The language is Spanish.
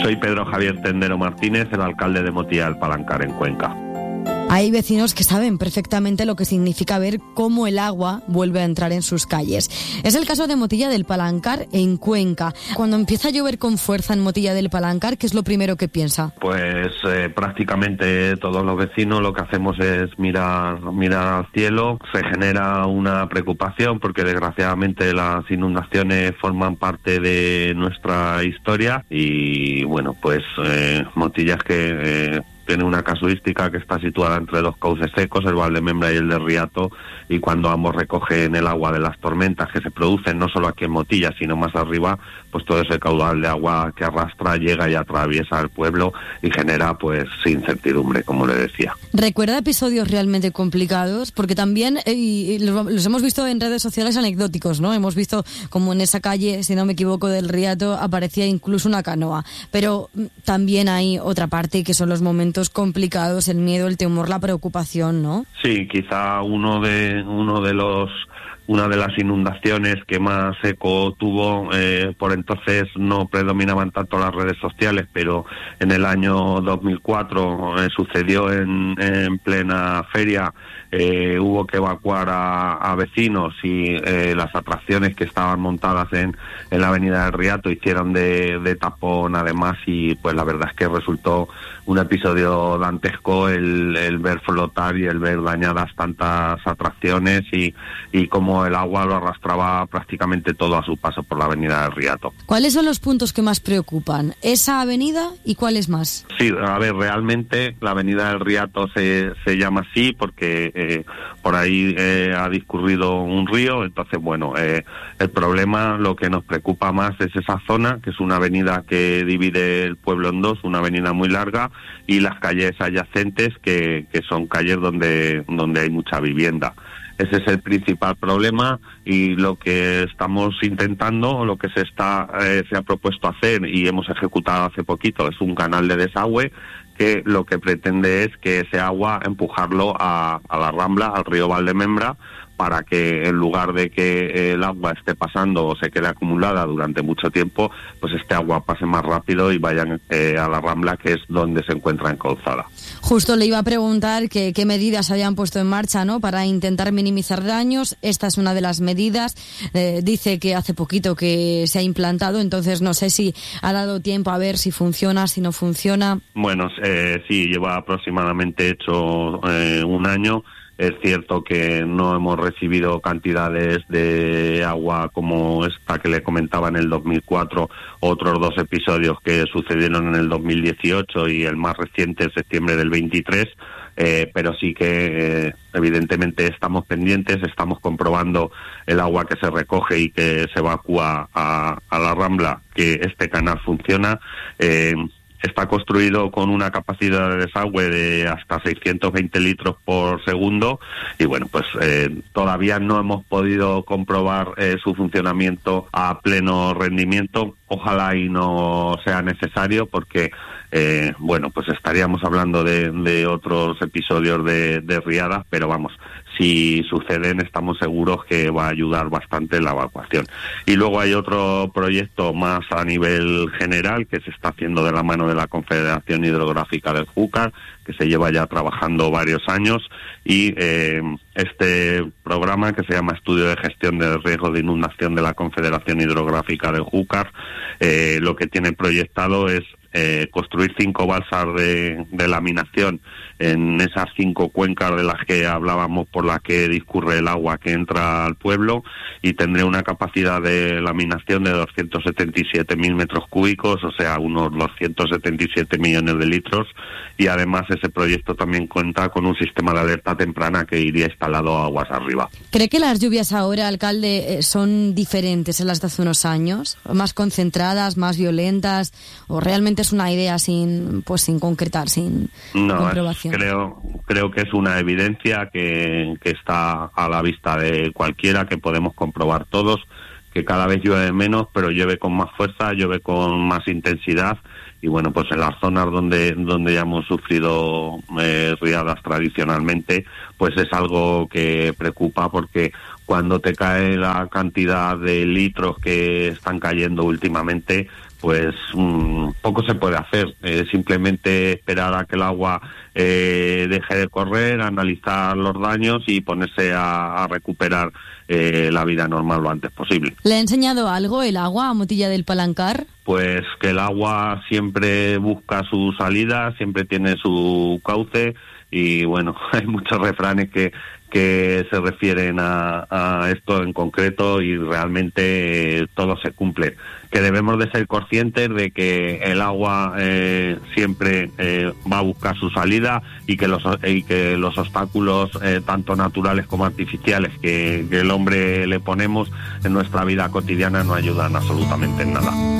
Soy Pedro Javier Tendero Martínez, el alcalde de Motilla del Palancar, en Cuenca. Hay vecinos que saben perfectamente lo que significa ver cómo el agua vuelve a entrar en sus calles. Es el caso de Motilla del Palancar, en Cuenca. Cuando empieza a llover con fuerza en Motilla del Palancar, ¿qué es lo primero que piensa? Pues prácticamente todos los vecinos lo que hacemos es mirar al cielo. Se genera una preocupación porque desgraciadamente las inundaciones forman parte de nuestra historia y bueno, pues Motilla es que tiene una casuística que está situada entre dos cauces secos, el Valdemembra y el de Riato, y cuando ambos recogen el agua de las tormentas que se producen no solo aquí en Motilla, sino más arriba, pues todo ese caudal de agua que arrastra llega y atraviesa el pueblo y genera pues incertidumbre, como le decía. ¿Recuerda episodios realmente complicados? Porque también los hemos visto en redes sociales anecdóticos, ¿no? Hemos visto como en esa calle, si no me equivoco, del Riato aparecía incluso una canoa, pero también hay otra parte que son los momentos complicados, el miedo, el temor, la preocupación, ¿no? Sí, quizá una de las inundaciones que más eco tuvo, por entonces no predominaban tanto las redes sociales, pero en el año 2004 sucedió en plena feria. Hubo que evacuar a vecinos y las atracciones que estaban montadas en la avenida del Riato hicieron de tapón además, y pues la verdad es que resultó un episodio dantesco el ver flotar y el ver dañadas tantas atracciones y como el agua lo arrastraba prácticamente todo a su paso por la avenida del Riato. ¿Cuáles son los puntos que más preocupan? ¿Esa avenida y cuáles más? Sí, a ver, realmente la avenida del Riato se llama así porque por ahí ha discurrido un río, entonces bueno, el problema, lo que nos preocupa más es esa zona, que es una avenida que divide el pueblo en dos, una avenida muy larga, y las calles adyacentes que son calles donde hay mucha vivienda. Ese es el principal problema, y lo que estamos intentando, lo que se ha propuesto hacer y hemos ejecutado hace poquito, es un canal de desagüe que lo que pretende es que ese agua empujarlo a la Rambla, al río Valdemembra, para que en lugar de que el agua esté pasando o se quede acumulada durante mucho tiempo, pues este agua pase más rápido y vayan a la Rambla, que es donde se encuentra encauzada. Justo le iba a preguntar qué medidas habían puesto en marcha, ¿no?, para intentar minimizar daños. Esta es una de las medidas. Dice que hace poquito que se ha implantado, entonces no sé si ha dado tiempo a ver si funciona, si no funciona. Bueno, sí, lleva aproximadamente hecho un año. Es cierto que no hemos recibido cantidades de agua como esta que le comentaba en el 2004, otros dos episodios que sucedieron en el 2018 y el más reciente en septiembre del 23, pero sí que evidentemente estamos pendientes, estamos comprobando el agua que se recoge y que se evacúa a la Rambla, que este canal funciona. Está construido con una capacidad de desagüe de hasta 620 litros por segundo y bueno, pues todavía no hemos podido comprobar su funcionamiento a pleno rendimiento. Ojalá y no sea necesario porque, bueno, pues estaríamos hablando de otros episodios de riadas, pero vamos, si suceden estamos seguros que va a ayudar bastante en la evacuación. Y luego hay otro proyecto más a nivel general que se está haciendo de la mano de la Confederación Hidrográfica del Júcar, que se lleva ya trabajando varios años, y este programa, que se llama Estudio de Gestión de Riesgo de Inundación de la Confederación Hidrográfica del Júcar, lo que tiene proyectado es construir 5 balsas de laminación en esas 5 cuencas de las que hablábamos por las que discurre el agua que entra al pueblo, y tendría una capacidad de laminación de 277.000 metros cúbicos, o sea, unos 277 millones de litros, y además ese proyecto también cuenta con un sistema de alerta temprana que iría instalado aguas arriba. ¿Cree que las lluvias ahora, alcalde, son diferentes a las de hace unos años? ¿Más concentradas, más violentas, o realmente es una idea sin concretar, sin comprobación? Creo que es una evidencia que está a la vista de cualquiera, que podemos comprobar todos, que cada vez llueve menos, pero llueve con más fuerza, llueve con más intensidad, y bueno, pues en las zonas donde ya hemos sufrido riadas tradicionalmente, pues es algo que preocupa, porque cuando te cae la cantidad de litros que están cayendo últimamente, pues poco se puede hacer. Simplemente esperar a que el agua deje de correr, analizar los daños y ponerse a recuperar la vida normal lo antes posible. ¿Le ha enseñado algo el agua a Motilla del Palancar? Pues que el agua siempre busca su salida, siempre tiene su cauce y bueno, hay muchos refranes que se refieren a esto en concreto y realmente todo se cumple. Que debemos de ser conscientes de que el agua siempre va a buscar su salida y que los obstáculos tanto naturales como artificiales que el hombre le ponemos en nuestra vida cotidiana no ayudan absolutamente en nada.